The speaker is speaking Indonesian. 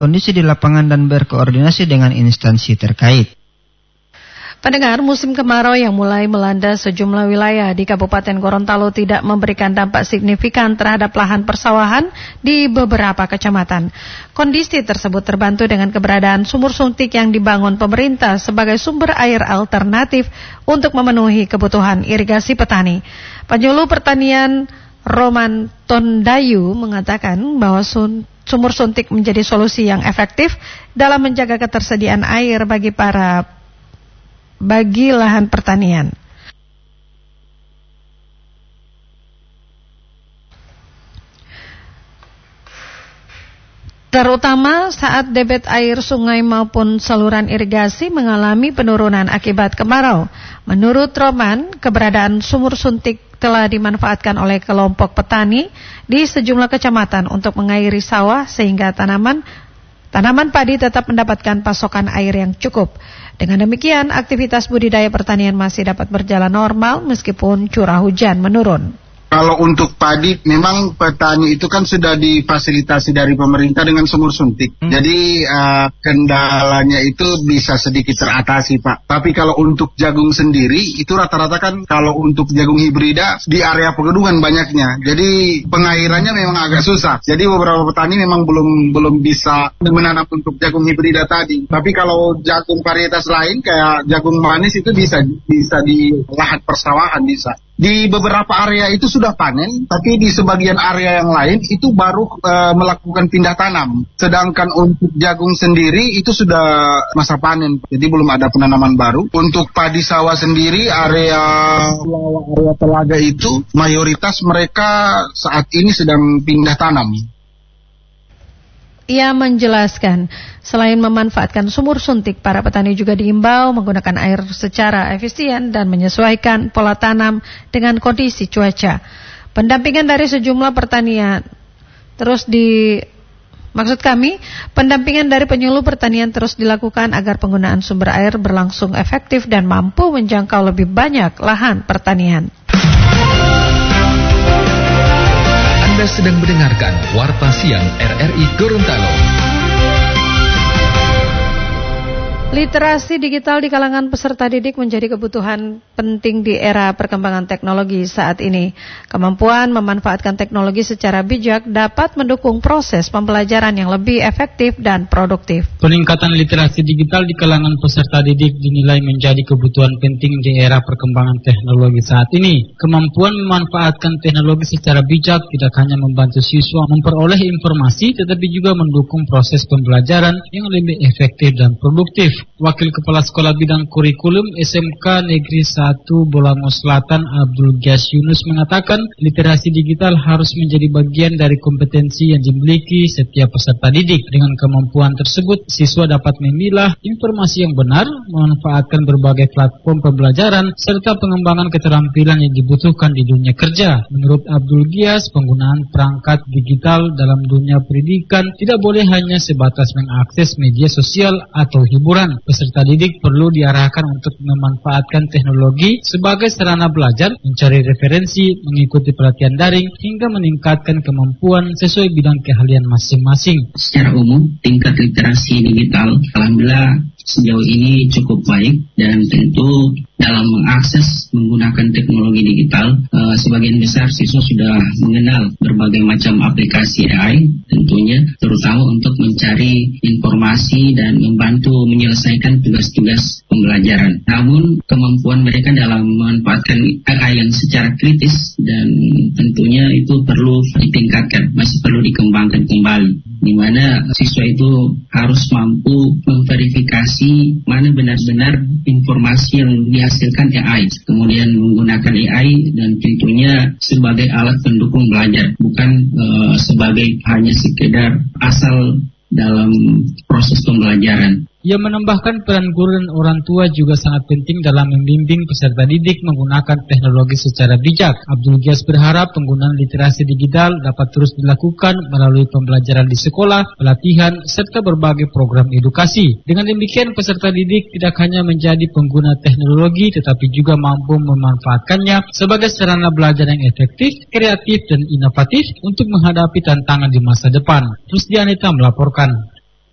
kondisi di lapangan dan berkoordinasi dengan instansi terkait. Pendengar, musim kemarau yang mulai melanda sejumlah wilayah di Kabupaten Gorontalo tidak memberikan dampak signifikan terhadap lahan persawahan di beberapa kecamatan. Kondisi tersebut terbantu dengan keberadaan sumur suntik yang dibangun pemerintah sebagai sumber air alternatif untuk memenuhi kebutuhan irigasi petani. Penyuluh Pertanian Roman Tondayu mengatakan bahwa sumur suntik menjadi solusi yang efektif dalam menjaga ketersediaan air bagi lahan pertanian. Terutama saat debit air sungai maupun saluran irigasi mengalami penurunan akibat kemarau. Menurut Roman, keberadaan sumur suntik telah dimanfaatkan oleh kelompok petani di sejumlah kecamatan untuk mengairi sawah sehingga tanaman padi tetap mendapatkan pasokan air yang cukup. Dengan demikian, aktivitas budidaya pertanian masih dapat berjalan normal meskipun curah hujan menurun. Kalau untuk padi, memang petani itu kan sudah difasilitasi dari pemerintah dengan sumur suntik. Jadi kendalanya itu bisa sedikit teratasi, Pak. Tapi kalau untuk jagung sendiri, itu rata-rata kan kalau untuk jagung hibrida di area pegunungan banyaknya. Jadi pengairannya memang agak susah. Jadi beberapa petani memang belum bisa menanam untuk jagung hibrida tadi. Tapi kalau jagung varietas lain kayak jagung manis itu bisa di lahan persawahan bisa. Di beberapa area itu sudah panen, tapi di sebagian area yang lain itu baru melakukan pindah tanam. Sedangkan untuk jagung sendiri itu sudah masa panen, jadi belum ada penanaman baru. Untuk padi sawah sendiri, area telaga itu mayoritas mereka saat ini sedang pindah tanam. Ia menjelaskan, selain memanfaatkan sumur suntik, para petani juga diimbau menggunakan air secara efisien dan menyesuaikan pola tanam dengan kondisi cuaca. Pendampingan dari sejumlah pertanian pendampingan dari penyuluh pertanian terus dilakukan agar penggunaan sumber air berlangsung efektif dan mampu menjangkau lebih banyak lahan pertanian. Anda sedang mendengarkan Warta Siang RRI Gorontalo. Literasi digital di kalangan peserta didik menjadi kebutuhan penting di era perkembangan teknologi saat ini. Kemampuan memanfaatkan teknologi secara bijak dapat mendukung proses pembelajaran yang lebih efektif dan produktif. Peningkatan literasi digital di kalangan peserta didik dinilai menjadi kebutuhan penting di era perkembangan teknologi saat ini. Kemampuan memanfaatkan teknologi secara bijak tidak hanya membantu siswa memperoleh informasi, tetapi juga mendukung proses pembelajaran yang lebih efektif dan produktif. Wakil Kepala Sekolah Bidang Kurikulum SMK Negeri 1 Bolango Selatan Abdul Ghiyas Yunus mengatakan literasi digital harus menjadi bagian dari kompetensi yang dimiliki setiap peserta didik. Dengan kemampuan tersebut, siswa dapat memilah informasi yang benar, memanfaatkan berbagai platform pembelajaran, serta pengembangan keterampilan yang dibutuhkan di dunia kerja. Menurut Abdul Ghiyas, penggunaan perangkat digital dalam dunia pendidikan tidak boleh hanya sebatas mengakses media sosial atau hiburan. Peserta didik perlu diarahkan untuk memanfaatkan teknologi sebagai sarana belajar, mencari referensi, mengikuti pelatihan daring, hingga meningkatkan kemampuan sesuai bidang keahlian masing-masing. Secara umum, tingkat literasi digital alhamdulillah sejauh ini cukup baik, dan tentu dalam mengakses menggunakan teknologi digital, sebagian besar siswa sudah mengenal berbagai macam aplikasi AI tentunya, terutama untuk mencari informasi dan membantu menyelesaikan tugas-tugas pembelajaran. Namun kemampuan mereka dalam memanfaatkan AI yang secara kritis dan tentunya itu perlu ditingkatkan, masih perlu dikembangkan kembali, di mana siswa itu harus mampu memverifikasi mana benar-benar informasi yang dihasilkan AI, kemudian menggunakan AI dan tentunya sebagai alat pendukung belajar, bukan sebagai hanya sekedar asal dalam proses pembelajaran. Ia menambahkan peran guru dan orang tua juga sangat penting dalam membimbing peserta didik menggunakan teknologi secara bijak. Abdul Ghiyas berharap penggunaan literasi digital dapat terus dilakukan melalui pembelajaran di sekolah, pelatihan, serta berbagai program edukasi. Dengan demikian, peserta didik tidak hanya menjadi pengguna teknologi, tetapi juga mampu memanfaatkannya sebagai sarana belajar yang efektif, kreatif, dan inovatif untuk menghadapi tantangan di masa depan. Rusdianita melaporkan.